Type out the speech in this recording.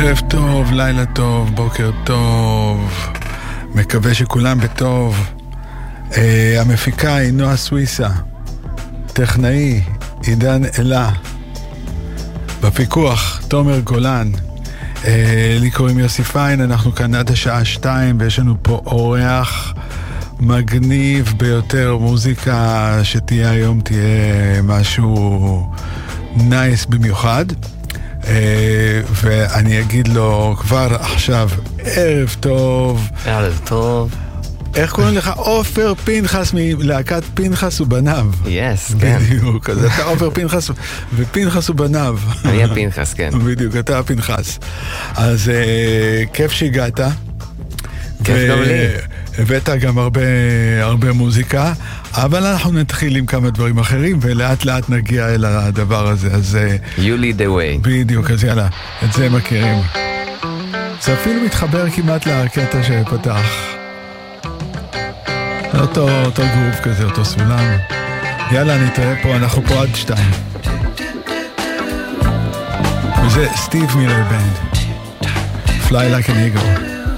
ערב טוב, לילה טוב, בוקר טוב, מקווה שכולם בטוב. המפיקה היא נועה סוויסה, טכנאי עידן אלה, בפיקוח תומר גולן, לי קוראים יוסי פיין, אנחנו כאן עד השעה 2 ויש לנו פה אורח מגניב ביותר, מוזיקה שתהיה היום תהיה משהו נייס במיוחד. ואני אגיד לו כבר עכשיו ערב טוב. ערב טוב. איך קוראים לך? עופר פנחס מלהקת פנחס ובניו. יס, כן. בדיוק, אז אתה עופר פנחס ופנחס ובניו. אני הפנחס, כן. בדיוק, אתה הפנחס. אז כיף שהגעת. כיף גם לי. הבאת גם הרבה מוזיקה, אבל אנחנו נתחיל עם כמה דברים אחרים, ולאט לאט נגיע אל הדבר הזה. אז You lead the way. בדיוק, אז יאללה, את זה מכירים. זה אפילו מתחבר כמעט לקטע שפתח. אותו גרוב כזה, אותו סולם. יאללה, נתראה פה, אנחנו פה עד 2. וזה סטיב מילר בנד. Fly like an eagle.